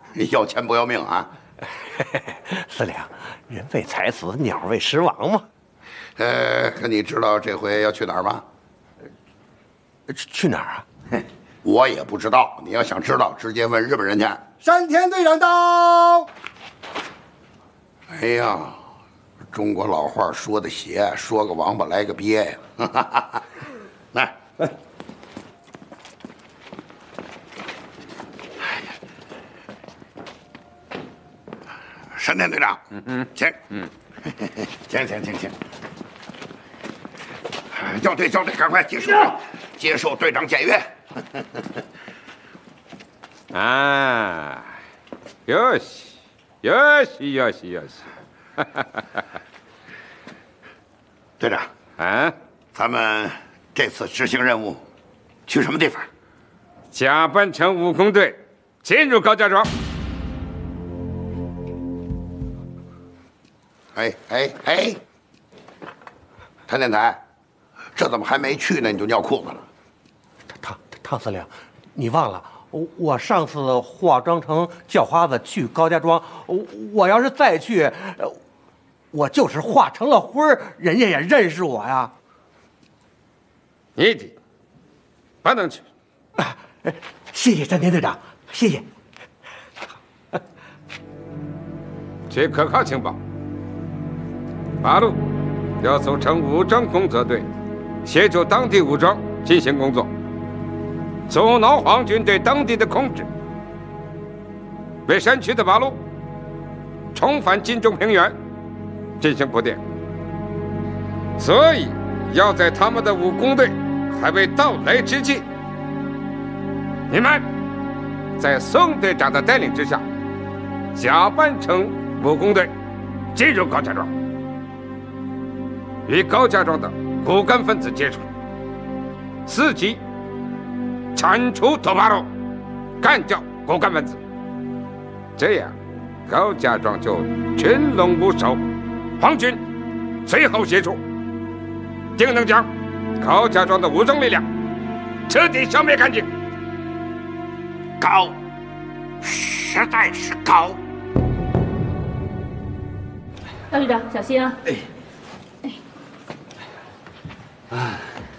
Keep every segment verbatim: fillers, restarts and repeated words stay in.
要钱不要命啊！ 司令，人为财死，鸟为食亡嘛。 呃，可你知道这回要去哪儿吗？ 去去哪儿啊？ 我也不知道。你要想知道，直接问日本人去。 山田队长到。 哎呀，中国老话说的邪，说个王八来个鳖呀！来。山田队长，嗯嗯，请，嗯，请请请请，校队校队，赶快接受接受队长检阅。 啊，よしよしよしよし。 队长， 啊， 咱们这次执行任务，去什么地方？ 甲板城武工队进入高家庄。 哎哎哎！谭电台，这怎么还没去呢？你就尿裤子了？ 汤汤司令，你忘了我我上次化妆成叫花子去高家庄，我我要是再去，我就是化成了灰儿，人家也认识我呀。 你的不能去。 啊，谢谢山田队长，谢谢。 据可靠情报，八路要组成武装工作队，协助当地武装进行工作，阻挠皇军对当地的控制。为山区的八路重返金钟平原进行铺垫，所以要在他们的武工队还未到来之际，你们在宋队长的带领之下，假扮成武工队进入高家庄，与高家庄的骨干分子接触，伺机铲除土八路，干掉骨干分子，这样高家庄就群龙无首，皇军随后协助，定能将高家庄的武装力量彻底消灭干净。 高，实在是高。 高队长，小心啊！哎，哎， 哎，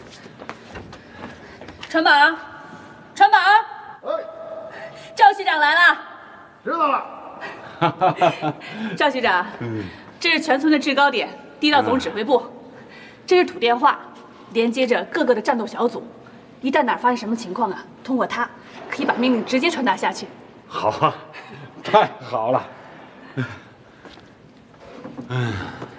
传宝，传宝！ 哎， 赵局长来了。 知道了。 赵局长，嗯，这是全村的制高点，递到总指挥部。这是土电话，连接着各个的战斗小组。一旦哪儿发生什么情况啊，通过它可以把命令直接传达下去。 好啊，太好了。嗯。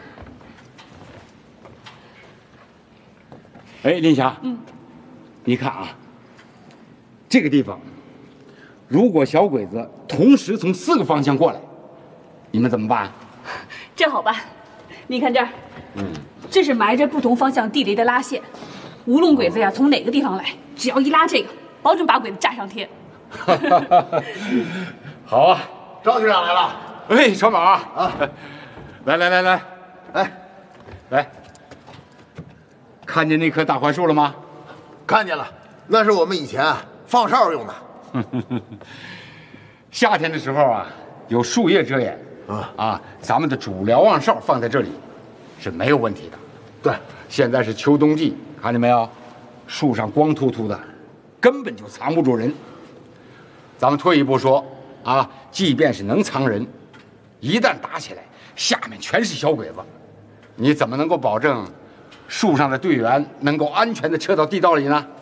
哎，林霞，嗯，你看啊，这个地方，如果小鬼子同时从四个方向过来，你们怎么办？ 这好办，你看这儿，嗯，这是埋着不同方向地雷的拉线，无论鬼子呀从哪个地方来，只要一拉这个，保准把鬼子炸上天。 好啊， 赵局长来了。 哎，小马啊，啊，来来来来， 哎， 来，看见那棵大槐树了吗？ 看见了，那是我们以前啊放哨用的。 夏天的时候啊，有树叶遮掩啊啊，咱们的主瞭望哨放在这里是没有问题的。 对， 现在是秋冬季，看见没有？树上光秃秃的，根本就藏不住人。咱们退一步说啊，即便是能藏人，一旦打起来，下面全是小鬼子，你怎么能够保证树上的队员能够安全地撤到地道里呢？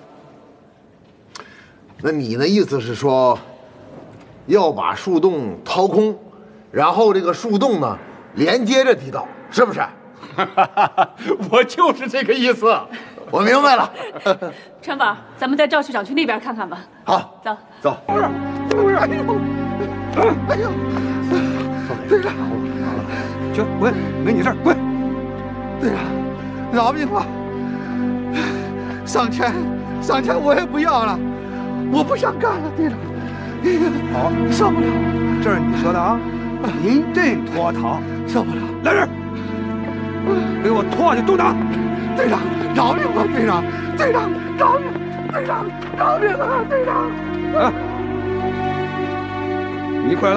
那你的意思是说，要把树洞掏空，然后这个树洞呢连接着地道，是不是？ 我就是这个意思。 我明白了。 川宝，咱们带赵局长去那边看看吧。 好， 走走。不是，不是，哎呦，哎呦，队长， 去滚，没你事儿，滚。 队长，饶命吧！上钱，上钱我也不要了，我不想干了，队长。 好， 受不了， 这是你说的啊，临阵脱逃， 受不了。 来人，给我拖下去，都打！ 队长，饶命吧，队长！队长，饶命！队长，饶命啊，队长！ 啊，你快来！